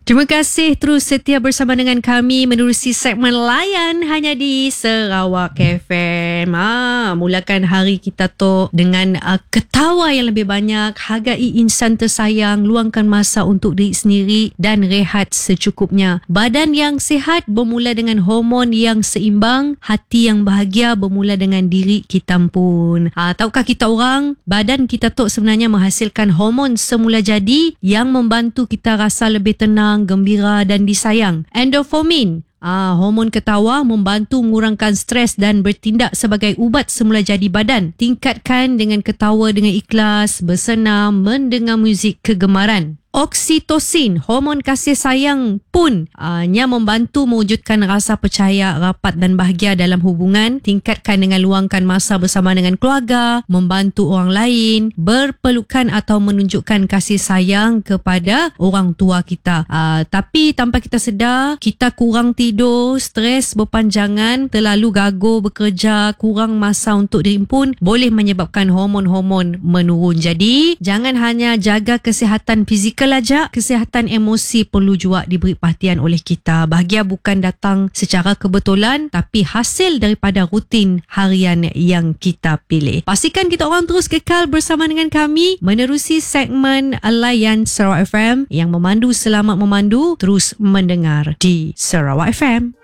Terima kasih terus setia bersama dengan kami menerusi segmen Layan hanya di Sarawak FM. Mulakan hari kita tu dengan ketawa yang lebih banyak, hargai insan tersayang, luangkan masa untuk diri sendiri dan rehat secukupnya. Badan yang sihat bermula dengan hormon yang seimbang, hati yang bahagia bermula dengan diri kita pun. Tahukah kita orang, badan kita tu sebenarnya menghasilkan hormon semula jadi yang membantu kita rasa lebih tenang, gembira dan disayang. Endorfin, hormon ketawa membantu mengurangkan stres dan bertindak sebagai ubat semula jadi badan. Tingkatkan dengan ketawa dengan ikhlas, bersenam, mendengar muzik kegemaran. Oksitosin, hormon kasih sayang pun nya membantu mewujudkan rasa percaya, rapat dan bahagia dalam hubungan. Tingkatkan dengan luangkan masa bersama dengan keluarga, membantu orang lain, berpelukan atau menunjukkan kasih sayang kepada orang tua kita. Tapi tanpa kita sedar, kita kurang tidur, stres berpanjangan, terlalu gagal bekerja, kurang masa untuk diri pun boleh menyebabkan hormon-hormon menurun. Jadi, jangan hanya jaga kesihatan fizikal aja, kesihatan emosi perlu juga diberi perhatian oleh kita. Bahagia bukan datang secara kebetulan, tapi hasil daripada rutin harian yang kita pilih. Pastikan kita orang terus kekal bersama dengan kami menerusi segmen Layan Sarawak FM yang memandu selamat memandu, terus mendengar di Sarawak FM.